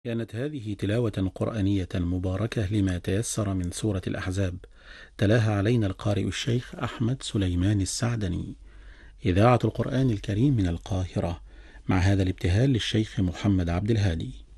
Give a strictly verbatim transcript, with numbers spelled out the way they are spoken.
كانت هذه تلاوة قرآنية مباركة لما تيسر من سورة الأحزاب، تلاها علينا القارئ الشيخ أحمد سليمان السعدني. إذاعة القرآن الكريم من القاهرة، مع هذا الابتهال للشيخ محمد عبد الهادي.